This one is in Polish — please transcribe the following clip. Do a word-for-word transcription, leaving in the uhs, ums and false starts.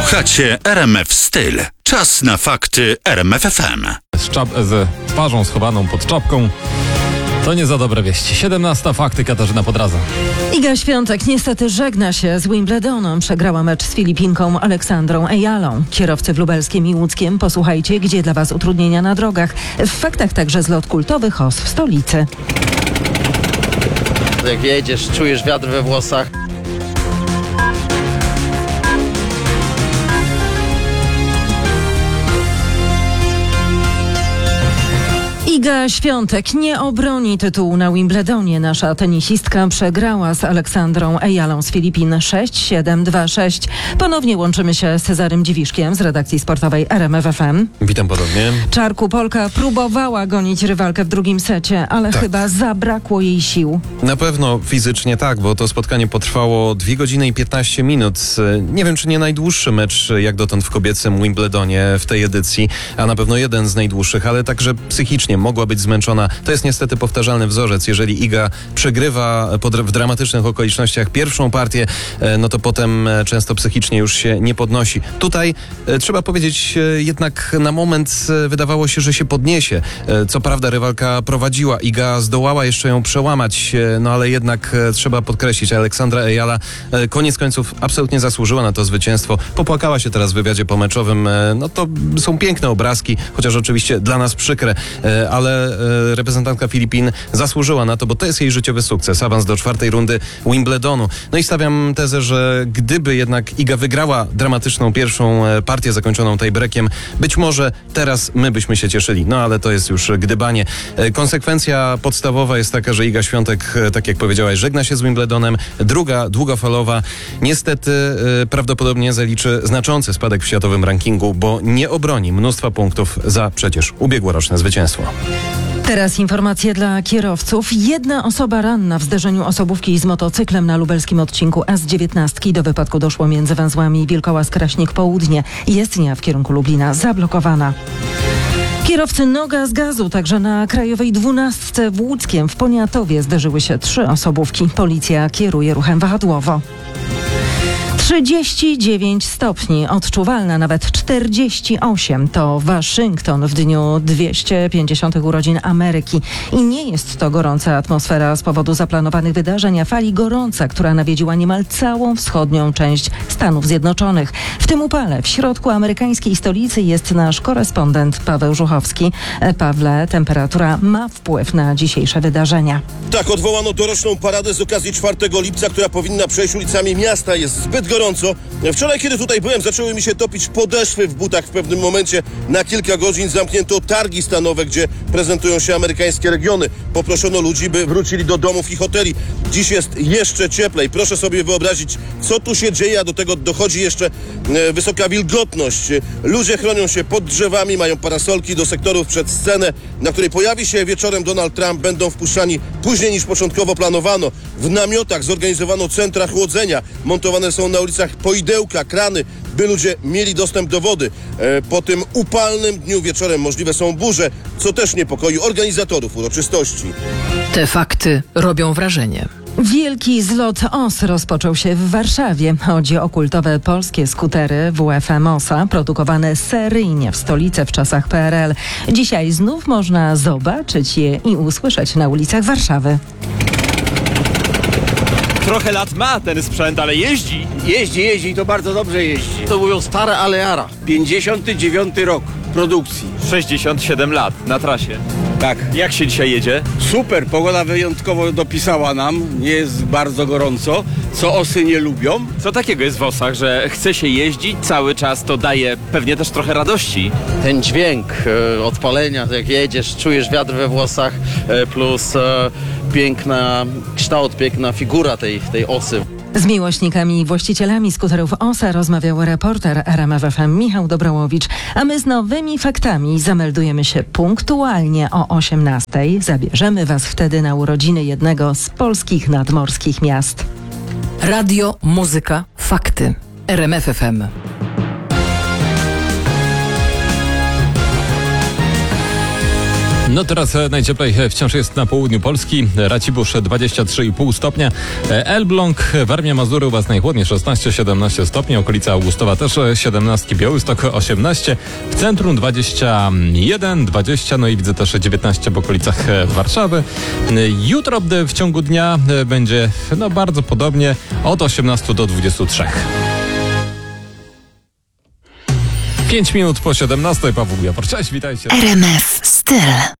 Słuchacie R M F Styl. Czas na fakty R M F F M. Z, czap- z twarzą schowaną pod czapką. To nie za dobre wieści. siedemnasta fakty, Katarzyna Podradza. Iga Świątek niestety żegna się z Wimbledonem. Przegrała mecz z Filipinką Aleksandrą Ejalą. Kierowcy w Lubelskiem i Łódzkiem, posłuchajcie, gdzie dla Was utrudnienia na drogach. W faktach także zlot kultowy H O S w stolicy. Jak jedziesz, czujesz wiatr we włosach. Iga Świątek nie obroni tytułu na Wimbledonie. Nasza tenisistka przegrała z Aleksandrą Ejalą z Filipin sześć siedem dwa sześć. Ponownie łączymy się z Cezarym Dziwiszkiem z redakcji sportowej R M F F M. Witam ponownie. Czarku, Polka próbowała gonić rywalkę w drugim secie, ale Tak. chyba zabrakło jej sił. Na pewno fizycznie tak, bo to spotkanie potrwało dwie godziny i piętnaście minut. Nie wiem, czy nie najdłuższy mecz jak dotąd w kobiecym Wimbledonie w tej edycji, a na pewno jeden z najdłuższych, ale także psychicznie mogła być zmęczona. To jest niestety powtarzalny wzorzec. Jeżeli Iga przegrywa pod, w dramatycznych okolicznościach pierwszą partię, no to potem często psychicznie już się nie podnosi. Tutaj e, trzeba powiedzieć, e, jednak na moment e, wydawało się, że się podniesie. E, co prawda rywalka prowadziła, Iga zdołała jeszcze ją przełamać, e, no ale jednak e, trzeba podkreślić, Aleksandra Ejala e, koniec końców absolutnie zasłużyła na to zwycięstwo. Popłakała się teraz w wywiadzie pomeczowym. E, no to są piękne obrazki, chociaż oczywiście dla nas przykre, e, ale e, reprezentantka Filipin zasłużyła na to, bo to jest jej życiowy sukces. Awans do czwartej rundy Wimbledonu. No i stawiam tezę, że gdyby jednak Iga wygrała dramatyczną pierwszą e, partię zakończoną tiebreakiem, być może teraz my byśmy się cieszyli. No ale to jest już gdybanie. E, konsekwencja podstawowa jest taka, że Iga Świątek, e, tak jak powiedziałaś, żegna się z Wimbledonem. Druga, długofalowa, niestety e, prawdopodobnie zaliczy znaczący spadek w światowym rankingu, bo nie obroni mnóstwa punktów za przecież ubiegłoroczne zwycięstwo. Teraz informacje dla kierowców. Jedna osoba ranna w zderzeniu osobówki z motocyklem na lubelskim odcinku S dziewiętnaście. Do wypadku doszło między węzłami Wilkołaz-Kraśnik Południe. Jezdnia w kierunku Lublina zablokowana. Kierowcy noga z gazu, także na Krajowej dwunastce w Łódzkiem w Poniatowie zderzyły się trzy osobówki. Policja kieruje ruchem wahadłowo. trzydzieści dziewięć stopni, odczuwalna nawet czterdzieści osiem. To Waszyngton w dniu dwieście pięćdziesiątych urodzin Ameryki. I nie jest to gorąca atmosfera z powodu zaplanowanych wydarzeń, a fali gorąca, która nawiedziła niemal całą wschodnią część Stanów Zjednoczonych. W tym upale w środku amerykańskiej stolicy jest nasz korespondent Paweł Żuchowski. Pawle, temperatura ma wpływ na dzisiejsze wydarzenia. Tak, odwołano doroczną paradę z okazji czwartego lipca, która powinna przejść ulicami miasta. Jest zbyt gorąco. Wczoraj, kiedy tutaj byłem, zaczęły mi się topić podeszwy w butach. W pewnym momencie na kilka godzin zamknięto targi stanowe, gdzie prezentują się amerykańskie regiony. Poproszono ludzi, by wrócili do domów i hoteli. Dziś jest jeszcze cieplej. Proszę sobie wyobrazić, co tu się dzieje, a do tego dochodzi jeszcze e, wysoka wilgotność. Ludzie chronią się pod drzewami, mają parasolki do sektorów przed scenę, na której pojawi się wieczorem Donald Trump. Będą wpuszczani później niż początkowo planowano. W namiotach zorganizowano centra chłodzenia. Montowane są na ulicach poidełka, krany, by ludzie mieli dostęp do wody. E, po tym upalnym dniu wieczorem możliwe są burze, co też niepokoi organizatorów uroczystości. Te fakty robią wrażenie. Wielki zlot O S rozpoczął się w Warszawie. Chodzi o kultowe polskie skutery W F M Osa, produkowane seryjnie w stolicy w czasach P R L. Dzisiaj znów można zobaczyć je i usłyszeć na ulicach Warszawy. Trochę lat ma ten sprzęt, ale jeździ. Jeździ, jeździ i to bardzo dobrze jeździ. To mówią stare, ale jara. pięćdziesiąty dziewiąty rok produkcji. sześćdziesiąt siedem lat na trasie. Tak. Jak się dzisiaj jedzie? Super, pogoda wyjątkowo dopisała nam, nie jest bardzo gorąco, co osy nie lubią. Co takiego jest w osach, że chce się jeździć cały czas, to daje pewnie też trochę radości. Ten dźwięk e, odpalenia, jak jedziesz, czujesz wiatr we włosach, e, plus e, piękna kształt, piękna figura tej, tej osy. Z miłośnikami i właścicielami skuterów Osa rozmawiał reporter R M F F M Michał Dobrołowicz, a my z nowymi faktami zameldujemy się punktualnie o osiemnastej. Zabierzemy Was wtedy na urodziny jednego z polskich nadmorskich miast. Radio, muzyka, fakty. R M F F M. No No teraz e, najcieplej e, wciąż jest na południu Polski. Racibórz dwadzieścia trzy i pół stopnia. E, Elbląg, Warmia, Mazury u was najchłodniej szesnaście siedemnaście stopni. Okolica Augustowa też e, siedemnaście. Białystok osiemnaście. W centrum dwadzieścia jeden, dwadzieścia. No i widzę też dziewiętnaście w okolicach e, Warszawy. E, Jutro e, w ciągu dnia e, będzie no bardzo podobnie od osiemnastu do dwudziestu trzech. pięć minut po siedemnastej. Paweł Jawor. Cześć, witajcie. R M F Styl.